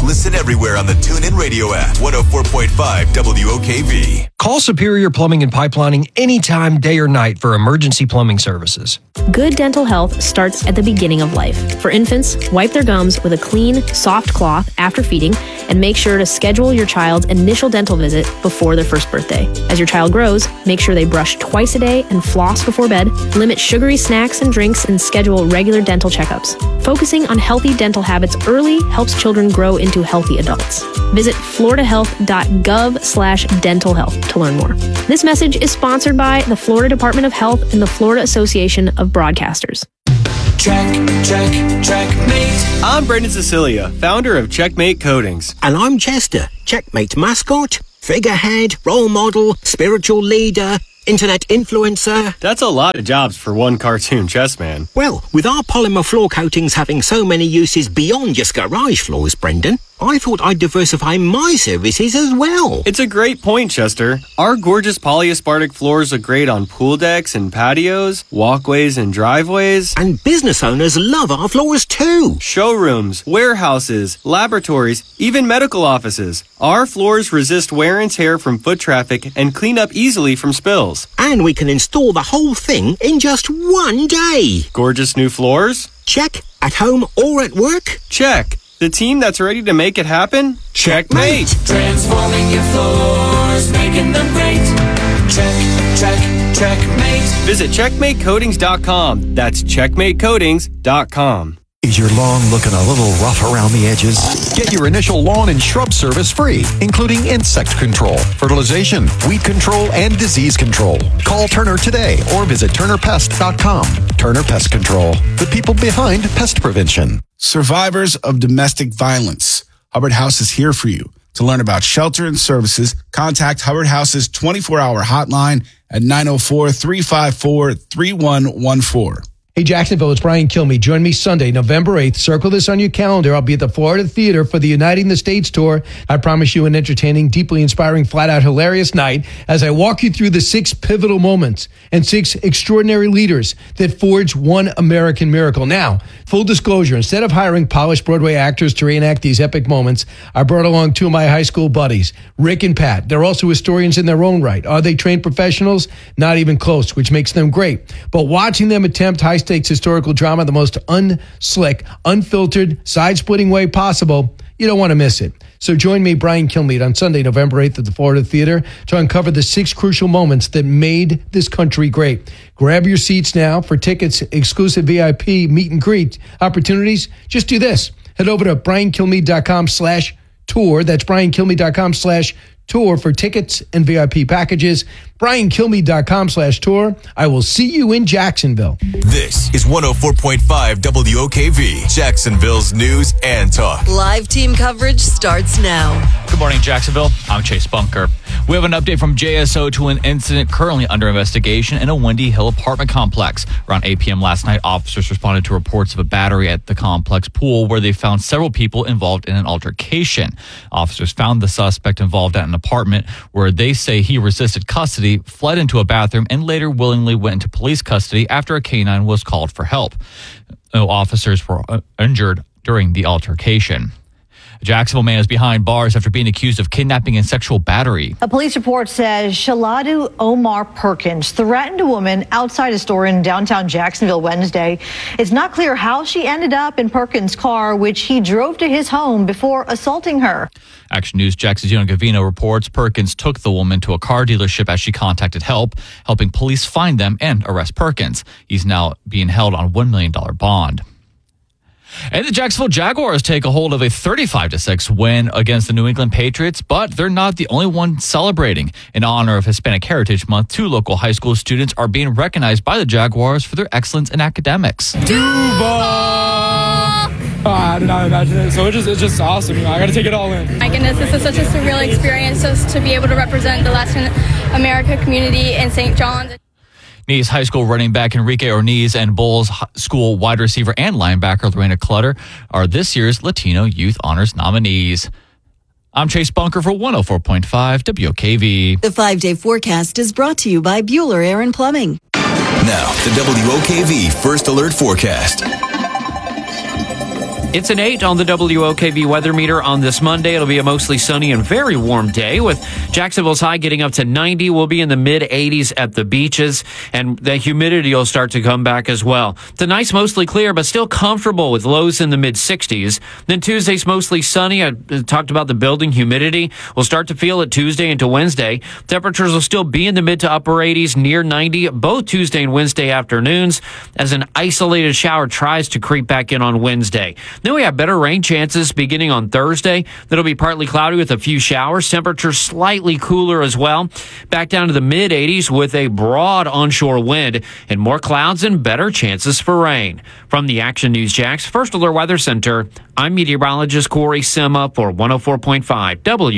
Listen everywhere on the TuneIn Radio app. 104.5 WOKV. Call Superior Plumbing and Pipelining anytime, day or night for emergency plumbing services. Good dental health starts at the beginning of life. For infants, wipe their gums with a clean, soft cloth after feeding, and make sure to schedule your child's initial dental visit before their first birthday. As your child grows, make sure they brush twice a day and floss before bed, limit sugary snacks and drinks, and schedule regular dental checkups. Focusing on healthy dental habits early helps children grow into healthy adults. Visit floridahealth.gov/dental health to learn more. This message is sponsored by the Florida Department of Health and the Florida Association of Broadcasters. Checkmate. I'm Brendan Cecilia, founder of Checkmate Coatings. And I'm Chester, Checkmate mascot, figurehead, role model, spiritual leader, internet influencer. That's a lot of jobs for one cartoon chess man. Well, with our polymer floor coatings having so many uses beyond just garage floors, Brendan, I thought I'd diversify my services as well. It's a great point, Chester. Our gorgeous polyaspartic floors look great on pool decks and patios, walkways and driveways. And business owners love our floors too. Showrooms, warehouses, laboratories, even medical offices. Our floors resist wear and tear from foot traffic and clean up easily from spills. And we can install the whole thing in just one day. Gorgeous new floors? Check. At home or at work? Check. The team that's ready to make it happen? Checkmate! Transforming your floors, making them great. Checkmate. Visit checkmatecoatings.com. That's checkmatecoatings.com. Is your lawn looking a little rough around the edges? Get your initial lawn and shrub service free, including insect control, fertilization, weed control, and disease control. Call Turner today or visit turnerpest.com. Turner Pest Control, the people behind pest prevention. Survivors of domestic violence. Hubbard House is here for you. To learn about shelter and services, contact Hubbard House's 24-hour hotline at 904-354-3114. Hey, Jacksonville, it's Brian Kilmeade. Join me Sunday, November 8th. Circle this on your calendar. I'll be at the Florida Theater for the Uniting the States tour. I promise you an entertaining, deeply inspiring, flat-out hilarious night as I walk you through the 6 pivotal moments and 6 extraordinary leaders that forged one American miracle. Now, full disclosure, instead of hiring polished Broadway actors to reenact these epic moments, I brought along 2 of my high school buddies, Rick and Pat. They're also historians in their own right. Are they trained professionals? Not even close, which makes them great. But watching them attempt high-stakes historical drama the most unslick, unfiltered, side-splitting way possible, you don't want to miss it. So join me, Brian Kilmeade, on Sunday, November 8th at the Florida Theater to uncover the 6 crucial moments that made this country great. Grab your seats now. For tickets, exclusive VIP meet and greet opportunities, just do this. Head over to briankilmeade.com/tour. That's briankilmeade.com/tour for tickets and VIP packages. briankilmeade.com/tour. I will see you in Jacksonville. This is 104.5 WOKV, Jacksonville's news and talk. Live team coverage starts now. Good morning, Jacksonville. I'm Chase Bunker. We have an update from JSO to an incident currently under investigation in a Windy Hill apartment complex. Around 8 p.m. last night, officers responded to reports of a battery at the complex pool where they found several people involved in an altercation. Officers found the suspect involved at an apartment where they say he resisted custody, fled into a bathroom, and later willingly went into police custody after a canine was called for help. No officers were injured during the altercation. A Jacksonville man is behind bars after being accused of kidnapping and sexual battery. A police report says Shaladu Omar Perkins threatened a woman outside a store in downtown Jacksonville Wednesday. It's not clear how she ended up in Perkins' car, which he drove to his home before assaulting her. Action News Jackson's Gino Gavino reports Perkins took the woman to a car dealership as she contacted help, helping police find them and arrest Perkins. He's now being held on a $1 million bond. And the Jacksonville Jaguars take a hold of a 35-6 win against the New England Patriots, but they're not the only one celebrating. In honor of Hispanic Heritage Month, 2 local high school students are being recognized by the Jaguars for their excellence in academics. I did not imagine it, so it's just awesome. I got to take it all in. My goodness, this is such a surreal experience just to be able to represent the Latin America community in St. John's. Nease High School running back Enrique Orniz and Bulls School wide receiver and linebacker Lorena Clutter are this year's Latino Youth Honors nominees. I'm Chase Bunker for 104.5 WOKV. The 5-day forecast is brought to you by Bueller Air and Plumbing. Now, the WOKV First Alert Forecast. It's an 8 on the WOKV weather meter on this Monday. It'll be a mostly sunny and very warm day with Jacksonville's high getting up to 90. We'll be in the mid-80s at the beaches, and the humidity will start to come back as well. Tonight's mostly clear, but still comfortable with lows in the mid-60s. Then Tuesday's mostly sunny. I talked about the building humidity. We'll start to feel it Tuesday into Wednesday. Temperatures will still be in the mid to upper 80s, near 90, both Tuesday and Wednesday afternoons, as an isolated shower tries to creep back in on Wednesday. Then we have better rain chances beginning on Thursday. That'll be partly cloudy with a few showers. Temperatures slightly cooler as well. Back down to the mid-80s with a broad onshore wind and more clouds and better chances for rain. From the Action News Jax First Alert Weather Center, I'm meteorologist Corey Sima for 104.5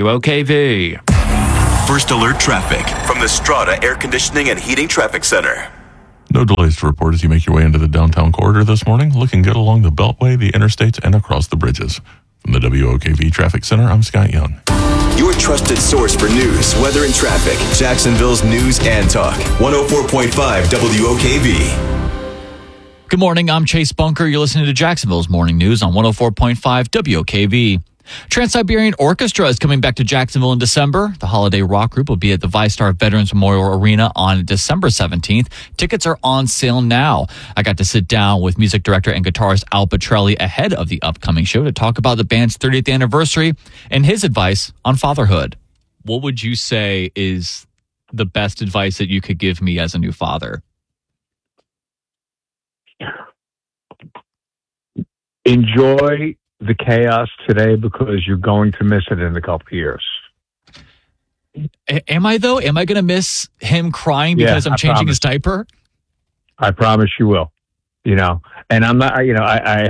WOKV. First Alert traffic from the Strata Air Conditioning and Heating Traffic Center. No delays to report as you make your way into the downtown corridor this morning. Looking good along the Beltway, the interstates, and across the bridges. From the WOKV Traffic Center, I'm Scott Young. Your trusted source for news, weather, and traffic. Jacksonville's News and Talk. 104.5 WOKV. Good morning. I'm Chase Bunker. You're listening to Jacksonville's Morning News on 104.5 WOKV. Trans-Siberian Orchestra is coming back to Jacksonville in December. The holiday rock group will be at the VyStar Veterans Memorial Arena on December 17th. Tickets are on sale now. I got to sit down with music director and guitarist Al Petrelli ahead of the upcoming show to talk about the band's 30th anniversary and his advice on fatherhood. What would you say is the best advice that you could give me as a new father? Enjoy the chaos today because you're going to miss it in a couple of years. Am I, though? Am I going to miss him crying because I'm changing his diaper? I promise you will. You know, and I'm not, you know,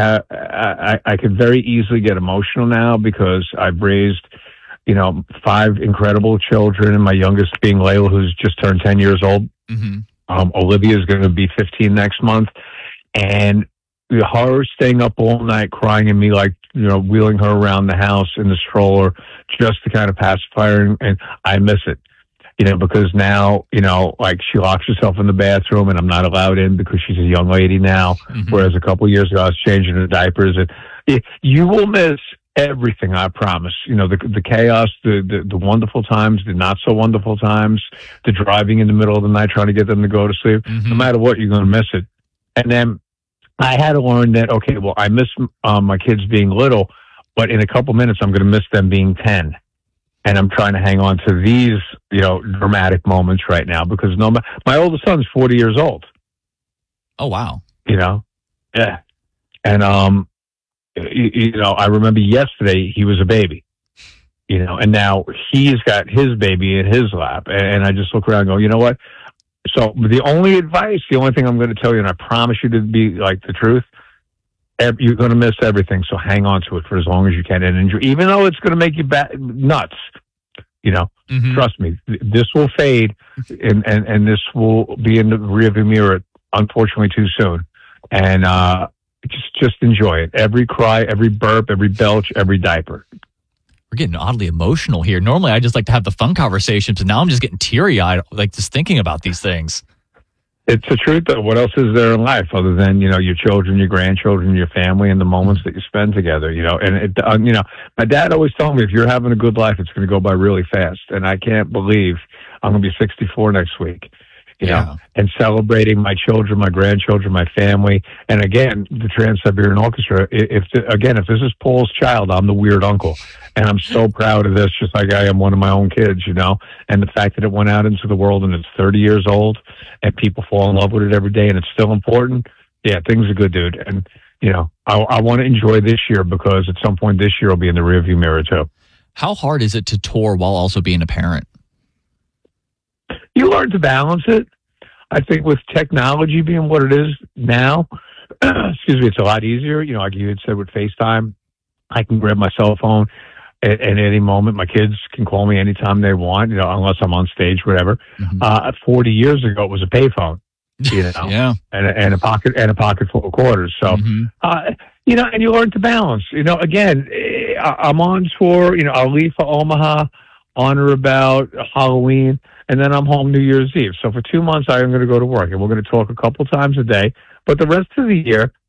I could very easily get emotional now because I've raised, you know, 5 incredible children, and my youngest being Layla, who's just turned 10 years old. Mm-hmm. Olivia is going to be 15 next month. And the horror staying up all night crying and me, like, you know, wheeling her around the house in the stroller just to kind of pacify her. And I miss it, you know, because now, you know, like she locks herself in the bathroom and I'm not allowed in because she's a young lady now. Mm-hmm. Whereas a couple of years ago, I was changing her diapers. And you will miss everything, I promise. You know, the chaos, the wonderful times, the not so wonderful times, the driving in the middle of the night trying to get them to go to sleep. Mm-hmm. No matter what, you're going to miss it. And then I had to learn that, okay, well, I miss my kids being little, but in a couple minutes, I'm going to miss them being 10. And I'm trying to hang on to these, you know, dramatic moments right now because my oldest son's 40 years old. Oh, wow. You know? Yeah. And, you know, I remember yesterday he was a baby, you know, and now he's got his baby in his lap. And I just look around and go, you know what? So the only thing I'm going to tell you, and I promise you to be like the truth, you're going to miss everything. So hang on to it for as long as you can and enjoy, even though it's going to make you nuts, you know, trust me, this will fade and this will be in the rearview mirror, unfortunately too soon. And, just enjoy it. Every cry, every burp, every belch, every diaper. We're getting oddly emotional here. Normally, I just like to have the fun conversations, and now I'm just getting teary-eyed, like just thinking about these things. It's the truth, though. What else is there in life other than, you know, your children, your grandchildren, your family, and the moments that you spend together, you know? And, you know, my dad always told me, if you're having a good life, it's going to go by really fast. And I can't believe I'm going to be 64 next week. You know, and celebrating my children, my grandchildren, my family. And again, the Trans-Siberian Orchestra, if this is Paul's child, I'm the weird uncle. And I'm so proud of this, just like I am one of my own kids, you know. And the fact that it went out into the world and it's 30 years old and people fall in love with it every day and it's still important. Yeah, things are good, dude. And, you know, I want to enjoy this year because at some point this year will be in the rearview mirror too. How hard is it to tour while also being a parent? You learn to balance it. I think with technology being what it is now, it's a lot easier. You know, like you had said with FaceTime, I can grab my cell phone at any moment. My kids can call me anytime they want, you know, unless I'm on stage, whatever. 40 years ago, it was a payphone, you know, yeah, and a pocket full of quarters. So, you know, and you learn to balance. You know, again, I'm on tour. You know, I'll leave for Omaha on or about Halloween, and then I'm home New Year's Eve. So for 2 months, I am going to go to work, and we're going to talk a couple times a day. But the rest of the year,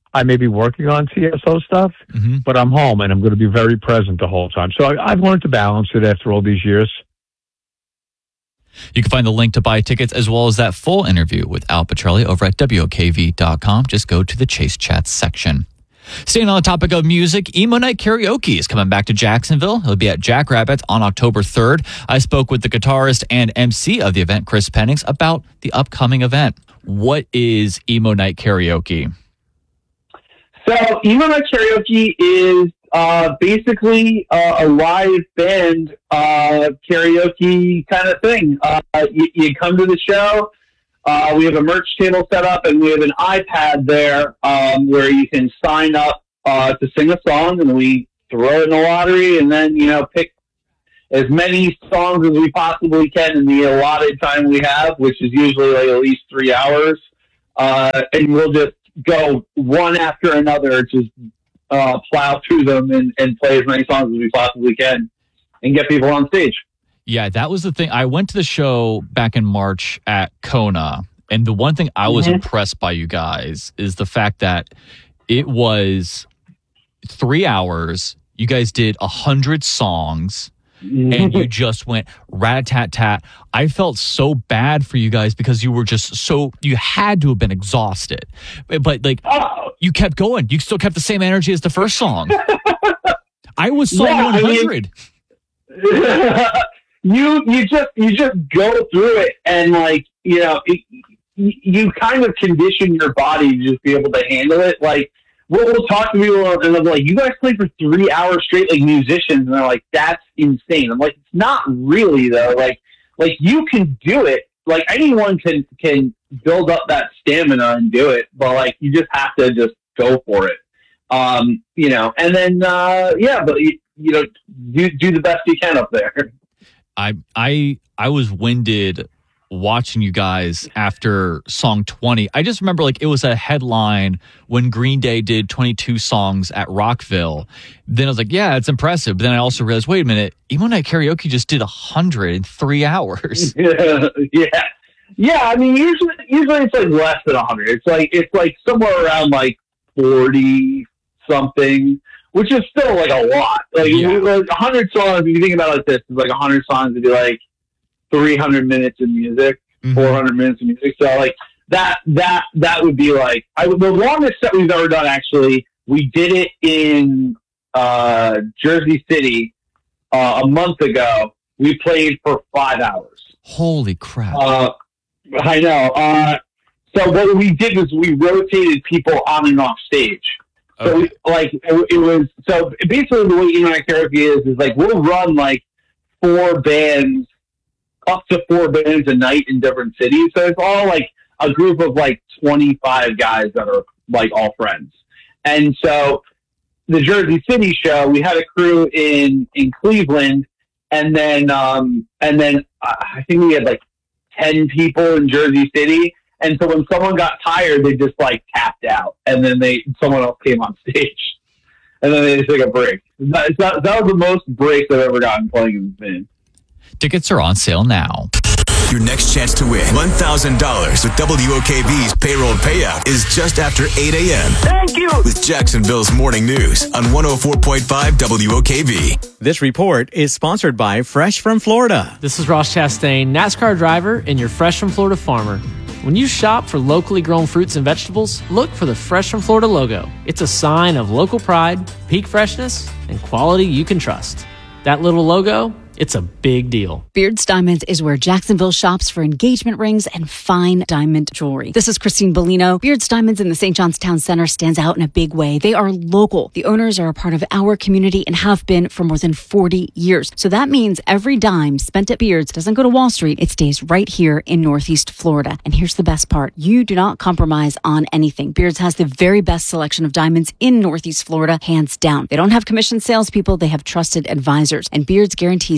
I may be working on TSO stuff, but I'm home and I'm going to be very present the whole time. So I've learned to balance it after all these years. You can find the link to buy tickets as well as that full interview with Al Petrelli over at WOKV.com. Just go to the Chase Chats section. Staying on the topic of music, Emo Night Karaoke is coming back to Jacksonville. It'll be at Jackrabbits on October 3rd. I spoke with the guitarist and MC of the event, Chris Pennings, about the upcoming event. What is Emo Night Karaoke? So Emo Night Karaoke is basically a live band karaoke kind of thing. You come to the show. We have a merch table set up, and we have an iPad there where you can sign up to sing a song, and we throw it in a lottery, and then pick as many songs as we possibly can in the allotted time we have, which is usually like at least 3 hours, and we'll just go one after another, just plow through them and play as many songs as we possibly can and get people on stage. Yeah, that was the thing. I went to the show back in March at Kona, and the one thing I was impressed by you guys is the fact that it was 3 hours. You guys did 100 songs, and you just went rat-a-tat-tat. I felt so bad for you guys because you were just you had to have been exhausted. But you kept going. You still kept the same energy as the first song. I was so 100. You just go through it, and you kind of condition your body to just be able to handle it. Like we'll talk to people and they'll be like, "You guys play for 3 hours straight, like musicians," and they're like, "That's insane." I'm like, "It's not really though. Like you can do it. Like anyone can build up that stamina and do it, but you just have to just go for it." And then but do the best you can up there. I was winded watching you guys after song 20. I just remember it was a headline when Green Day did 22 songs at Rockville. Then I was like, yeah, it's impressive. But then I also realized, wait a minute, Emo Night Karaoke just did 100 in 3 hours. Yeah. I mean, usually it's less than 100. It's somewhere around 40 something. Which is still a lot. 100 songs, if you think about it like this, it's 100 songs would be 300 minutes of music, 400 minutes of music. So that would be the longest set we've ever done, actually. We did it in Jersey City a month ago. We played for 5 hours. Holy crap. I know. So what we did was we rotated people on and off stage. So it was basically the way Emo Night Karaoke is we'll run 4 bands, up to 4 bands a night in different cities. So it's all a group of 25 guys that are all friends. And so the Jersey City show, we had a crew in Cleveland, and then I think we had 10 people in Jersey City. And so when someone got tired, they just tapped out, and then someone else came on stage, and then they just took a break. That was the most breaks I've ever gotten playing in this band. Tickets are on sale now. Your next chance to win $1,000 with WOKV's payroll payout is just after 8 a.m. Thank you. With Jacksonville's Morning News on 104.5 WOKV. This report is sponsored by Fresh from Florida. This is Ross Chastain, NASCAR driver, and your Fresh from Florida farmer. When you shop for locally grown fruits and vegetables, look for the Fresh from Florida logo. It's a sign of local pride, peak freshness, and quality you can trust. That little logo, it's a big deal. Beards Diamonds is where Jacksonville shops for engagement rings and fine diamond jewelry. This is Christine Bellino. Beards Diamonds in the St. John's Town Center stands out in a big way. They are local. The owners are a part of our community and have been for more than 40 years. So that means every dime spent at Beards doesn't go to Wall Street. It stays right here in Northeast Florida. And here's the best part. You do not compromise on anything. Beards has the very best selection of diamonds in Northeast Florida, hands down. They don't have commissioned salespeople. They have trusted advisors. And Beards guarantees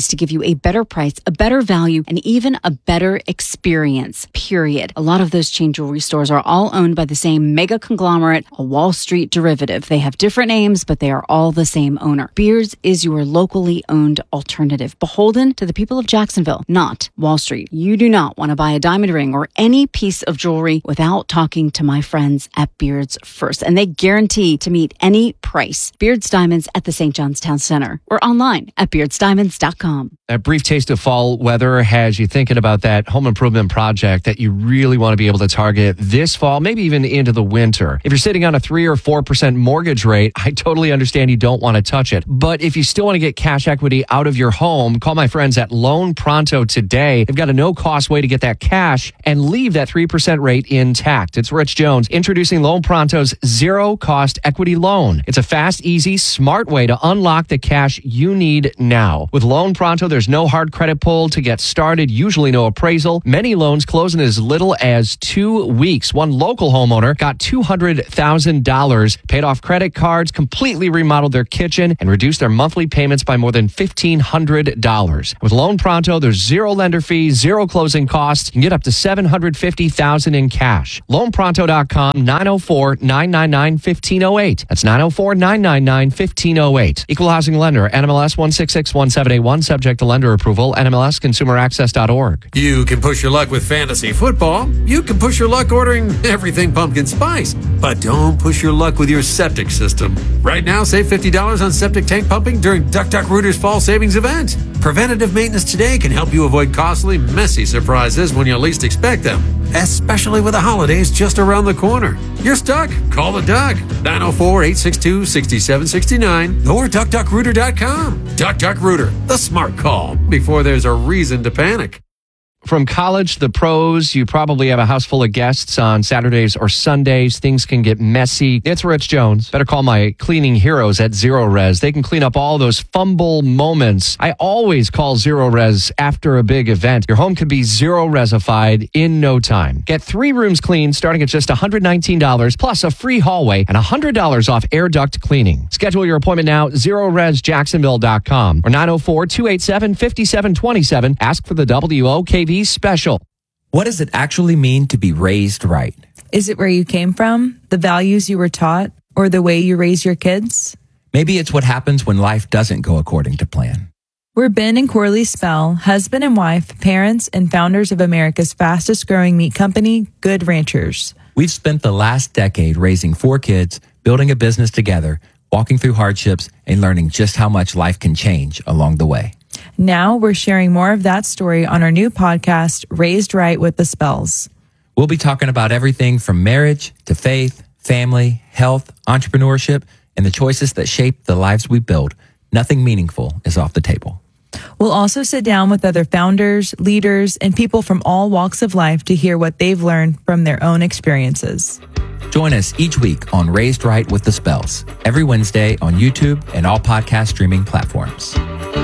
to give you a better price, a better value, and even a better experience, period. A lot of those chain jewelry stores are all owned by the same mega conglomerate, a Wall Street derivative. They have different names, but they are all the same owner. Beards is your locally owned alternative, beholden to the people of Jacksonville, not Wall Street. You do not want to buy a diamond ring or any piece of jewelry without talking to my friends at Beards first, and they guarantee to meet any price. Beards Diamonds at the St. John's Town Center or online at beardsdiamonds.com. That brief taste of fall weather has you thinking about that home improvement project that you really want to be able to target this fall, maybe even into the winter. If you're sitting on a 3 or 4% mortgage rate, I totally understand you don't want to touch it. But if you still want to get cash equity out of your home, call my friends at Loan Pronto today. They've got a no-cost way to get that cash and leave that 3% rate intact. It's Rich Jones introducing Loan Pronto's zero-cost equity loan. It's a fast, easy, smart way to unlock the cash you need now. With Loan Pronto, there's no hard credit pull to get started, usually no appraisal. Many loans close in as little as 2 weeks. One local homeowner got $200,000, paid off credit cards, completely remodeled their kitchen, and reduced their monthly payments by more than $1,500. With Loan Pronto, there's zero lender fees, zero closing costs. You can get up to $750,000 in cash. LoanPronto.com, 904-999-1508. That's 904-999-1508. Equal housing lender, NMLS 1661781, subject to lender approval, NMLS ConsumerAccess.org. You can push your luck with fantasy football. You can push your luck ordering everything pumpkin spice. But don't push your luck with your septic system. Right now, save $50 on septic tank pumping during DuckDuckRooter's fall savings event. Preventative maintenance today can help you avoid costly, messy surprises when you least expect them, especially with the holidays just around the corner. You're stuck? Call the Doug, 904-862-6769 or DuckDuckRooter.com. DuckDuckRooter, the smart call before there's a reason to panic. From college to the pros, you probably have a house full of guests on Saturdays or Sundays. Things can get messy. It's Rich Jones. Better call my cleaning heroes at Zero Res. They can clean up all those fumble moments. I always call Zero Res after a big event. Your home could be Zero Resified in no time. Get 3 rooms cleaned starting at just $119 plus a free hallway and $100 off air duct cleaning. Schedule your appointment now, ZeroResJacksonville.com or 904-287-5727. Ask for the WOKV special. What does it actually mean to be raised right? Is it where you came from, the values you were taught, or the way you raise your kids? Maybe it's what happens when life doesn't go according to plan. We're Ben and Corley Spell, husband and wife, parents, and founders of America's fastest growing meat company, Good Ranchers. We've spent the last decade raising 4 kids, building a business together, walking through hardships, and learning just how much life can change along the way. Now we're sharing more of that story on our new podcast, Raised Right with the Spells. We'll be talking about everything from marriage to faith, family, health, entrepreneurship, and the choices that shape the lives we build. Nothing meaningful is off the table. We'll also sit down with other founders, leaders, and people from all walks of life to hear what they've learned from their own experiences. Join us each week on Raised Right with the Spells, every Wednesday on YouTube and all podcast streaming platforms.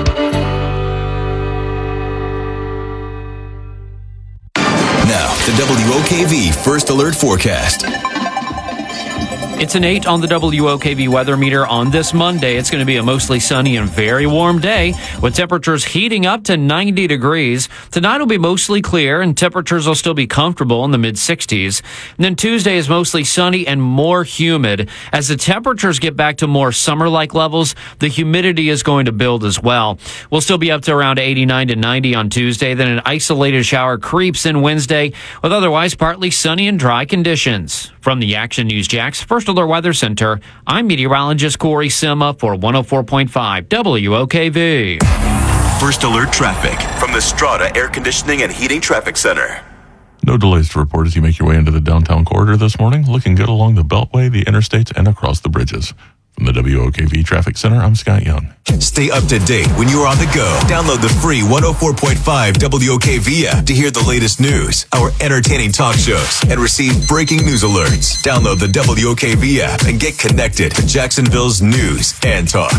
Now, the WOKV First Alert Forecast. It's an 8 on the WOKV weather meter on this Monday. It's going to be a mostly sunny and very warm day with temperatures heating up to 90 degrees. Tonight will be mostly clear and temperatures will still be comfortable in the mid-60s. And then Tuesday is mostly sunny and more humid. As the temperatures get back to more summer-like levels, the humidity is going to build as well. We'll still be up to around 89 to 90 on Tuesday. Then an isolated shower creeps in Wednesday with otherwise partly sunny and dry conditions. From the Action News Jax First Alert Weather Center, I'm meteorologist Corey Sima for 104.5 WOKV. First Alert Traffic from the Strata Air Conditioning and Heating Traffic Center. No delays to report as you make your way into the downtown corridor this morning. Looking good along the Beltway, the interstates, and across the bridges. From the WOKV Traffic Center, I'm Scott Young. Stay up to date when you're on the go. Download the free 104.5 WOKV app to hear the latest news, our entertaining talk shows, and receive breaking news alerts. Download the WOKV app and get connected to Jacksonville's news and talk.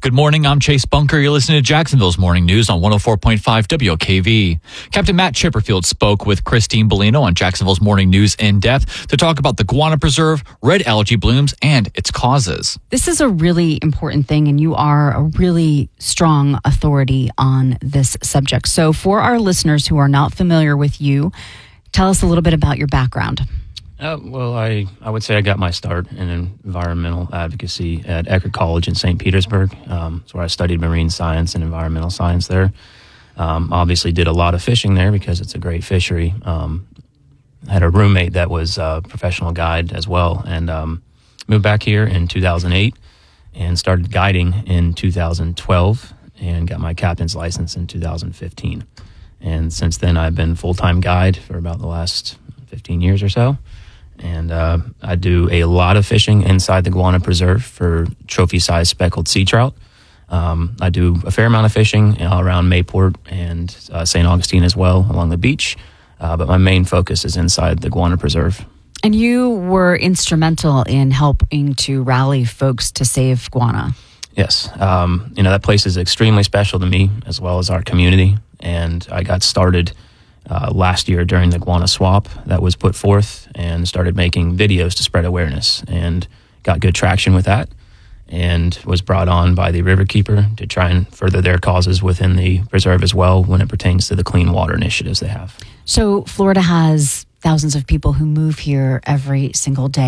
Good morning, I'm Chase Bunker. You're listening to Jacksonville's Morning News on 104.5 WOKV. Captain Matt Chipperfield spoke with Christine Bellino on Jacksonville's Morning News in depth to talk about the Guana Preserve, red algae blooms, and its causes. This is a really important thing, and you are a really strong authority on this subject. So for our listeners who are not familiar with you, tell us a little bit about your background. Well, I would say I got my start in environmental advocacy at Eckerd College in St. Petersburg. That's where I studied marine science and environmental science there. Obviously did a lot of fishing there because it's a great fishery. Had a roommate that was a professional guide as well, and moved back here in 2008 and started guiding in 2012 and got my captain's license in 2015. And since then, I've been full-time guide for about the last 15 years or so. And I do a lot of fishing inside the Guana Preserve for trophy-sized speckled sea trout. I do a fair amount of fishing around Mayport and St. Augustine as well along the beach. But my main focus is inside the Guana Preserve. And you were instrumental in helping to rally folks to save guana. Yes. That place is extremely special to me as well as our community. And I got started last year during the Guana Swap that was put forth and started making videos to spread awareness and got good traction with that and was brought on by the Riverkeeper to try and further their causes within the preserve as well when it pertains to the clean water initiatives they have. So Florida has thousands of people who move here every single day.